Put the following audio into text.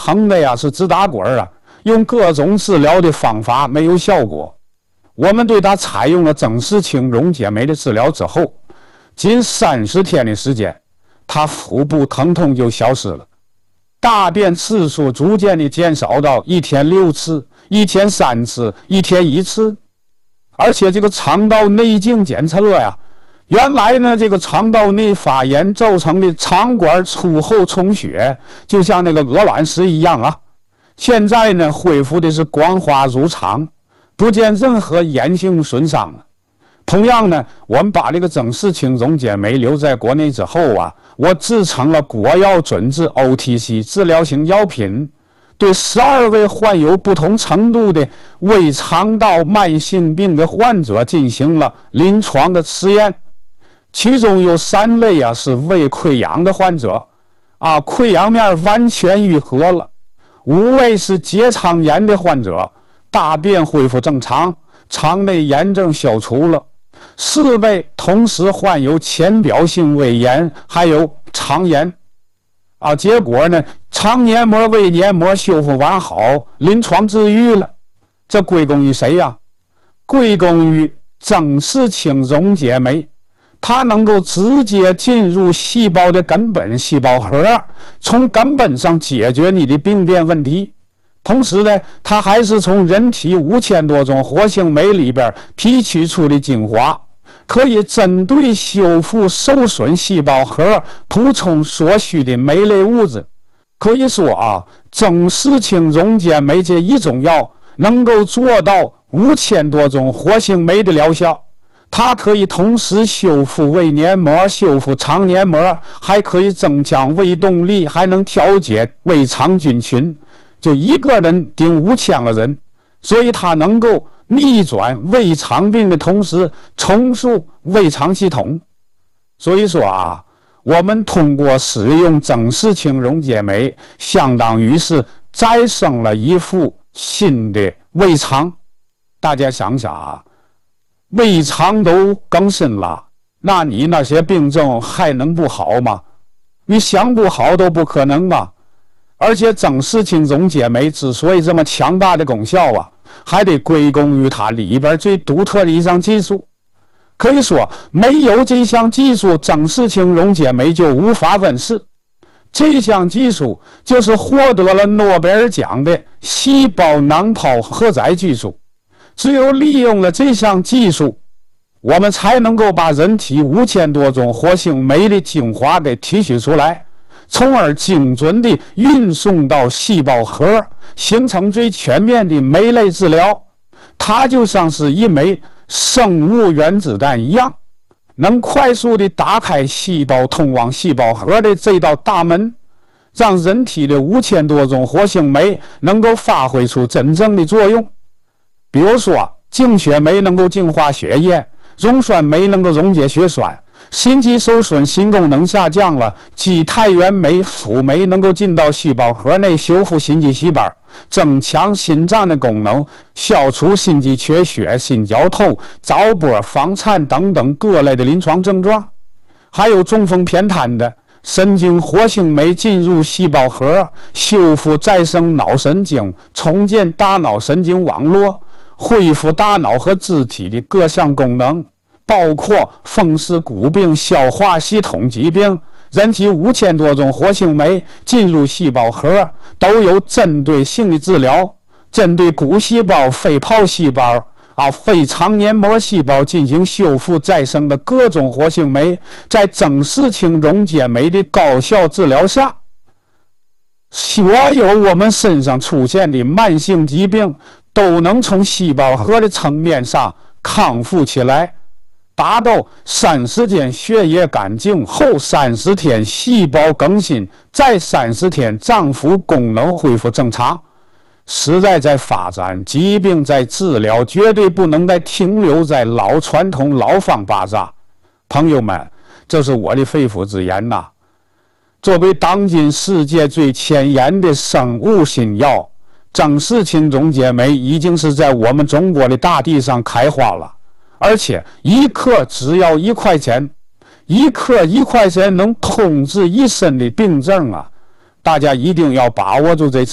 疼的呀是直打滚啊，用各种治疗的方法没有效果。我们对他采用了整氏青溶解酶的治疗之后，仅30天的时间，他腹部疼痛就消失了，大便次数逐渐的减少到1天6次、1天3次、1天1次。而且这个肠道内镜检测呀，原来呢这个肠道内发炎造成的肠管粗厚充血，就像那个鹅卵石一样啊，现在呢恢复的是光滑如常，不见任何炎性损伤了。同样呢，我们把这个整氏青溶解酶留在国内之后啊，我制成了国药准字 OTC 治疗型药品，对12位患有不同程度的胃肠道慢性病的患者进行了临床的试验，其中有3位啊是胃溃疡的患者啊，溃疡面完全愈合了；5位是结肠炎的患者，大便恢复正常，肠内炎症消除了；4位同时患有浅表性胃炎，还有肠炎啊。结果呢，肠黏膜、胃黏膜修复完好，临床治愈了。这归功于谁呀？归功于整氏青溶解酶，它能够直接进入细胞的根本细胞核，从根本上解决你的病变问题。同时呢，它还是从人体5000多种活性酶里边提取出的精华，可以针对修复受损细胞核补充所需的酶类物质。可以说啊，整氏青溶解酶这一种药能够做到5000多种活性酶的疗效。它可以同时修复胃黏膜、修复肠黏膜，还可以增强胃动力，还能调节胃肠菌群。就一个人顶5000个人，所以它能够逆转胃肠病的同时重塑胃肠系统。所以说啊，我们通过使用整氏青溶解酶，相当于是再生了一副新的胃肠。大家想想啊，胃肠都更新了，那你那些病症还能不好吗？你想不好都不可能嘛。而且整氏青溶解酶之所以这么强大的功效啊，还得归功于它里边最独特的一项技术。可以说，没有这项技术，整氏青溶解酶就无法问世。这项技术就是获得了诺贝尔奖的细胞囊泡荷载技术。只有利用了这项技术，我们才能够把人体5000多种活性酶的精华给提取出来，从而精准地运送到细胞核，形成最全面的酶类治疗。它就像是一枚生物原子弹一样，能快速地打开细胞通往细胞核的这道大门，让人体的5000多种活性酶能够发挥出真正的作用。比如说，净血酶能够净化血液，溶酸酶能够溶解血栓，心肌受损、心功能下降了，肌肽原酶、辅酶能够进到细胞核内修复心肌细胞，增强心脏的功能，消除心肌缺血、心绞痛、早搏、房颤等等各类的临床症状。还有中风偏瘫的神经活性酶进入细胞核，修复再生脑神经，重建大脑神经网络，恢复大脑和肢体的各项功能，包括风湿骨病、消化系统疾病。人体5000多种活性酶进入细胞核，都有针对性的治疗，针对骨细胞、肺泡细胞肺肠黏膜细胞进行修复再生的各种活性酶，在整氏青溶解酶的高效治疗下，所有我们身上出现的慢性疾病都能从细胞核的层面上康复起来，达到30天血液干净后30天细胞更新，再30天脏腑功能恢复正常。时代在发展，疾病在治疗，绝对不能再停留在老传统、老方巴扎。朋友们，这是我的肺腑之言呐。作为当今世界最前沿的生物新药，整氏青溶解酶已经是在我们中国的大地上开花了，而且一克只要1块钱，1克1块钱能控制一身的病症啊！大家一定要把握住这次